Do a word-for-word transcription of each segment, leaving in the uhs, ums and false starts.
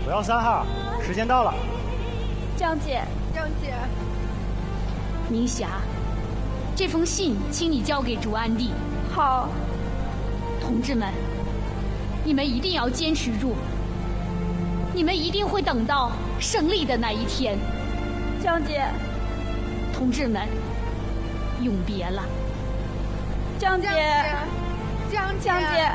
我要三号，时间到了。 江姐， 江姐， 明霞，这封信请你交给朱安迪。 好。 同志们，你们一定要坚持住，你们一定会等到胜利的那一天。 江姐， 同志们，永别了。 江姐， 江姐， 江姐。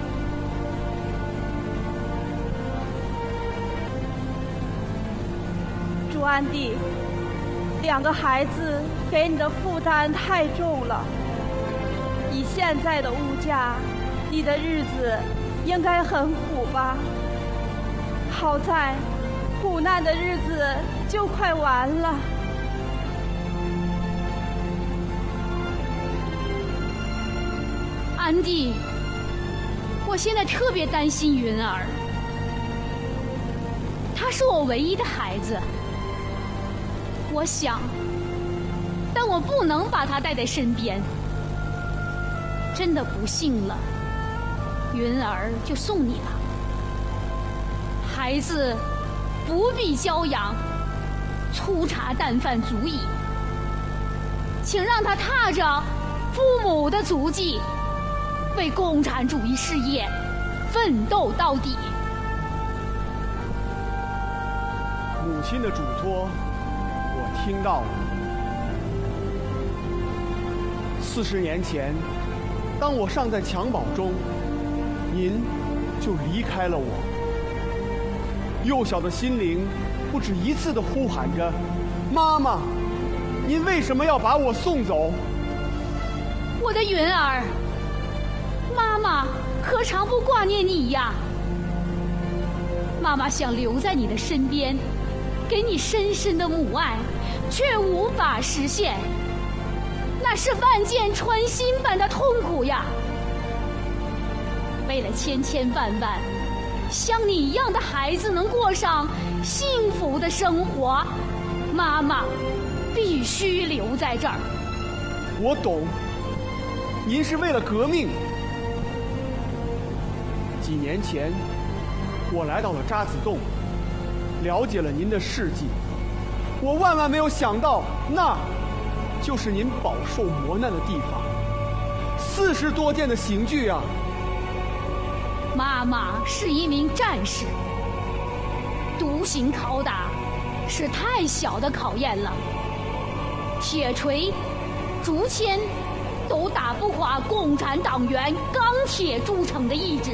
朱安迪，两个孩子给你的负担太重了。以现在的物价，你的日子应该很苦吧？好在，苦难的日子就快完了。 安迪，我现在特别担心云儿，她是我唯一的孩子。我想，但我不能把她带在身边。真的不幸了，云儿就送你了。孩子不必娇养，粗茶淡饭足矣。请让他踏着父母的足迹，为共产主义事业奋斗到底。 母亲的嘱托，我听到了。四十年前，当我尚在襁褓中，您就离开了我。幼小的心灵不止一次地呼喊着：“妈妈，您为什么要把我送走？” 我的云儿，妈妈何尝不挂念你呀？妈妈想留在你的身边，给你深深的母爱，却无法实现。那是万箭穿心般的痛苦呀！为了千千万万像你一样的孩子能过上幸福的生活，妈妈必须留在这儿。 我懂，您是为了革命。几年前，我来到了渣滓洞，了解了您的事迹。我万万没有想到，那就是您饱受磨难的地方。四十多件的刑具啊！ 妈妈是一名战士，独行拷打是太小的考验了。铁锤、竹签都打不垮共产党员钢铁铸成的意志。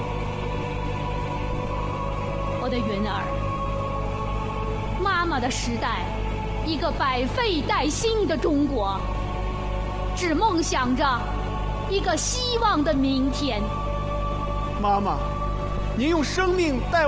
我的云儿，妈妈的时代，一个百废待兴的中国，只梦想着一个希望的明天。 妈妈，您用生命带我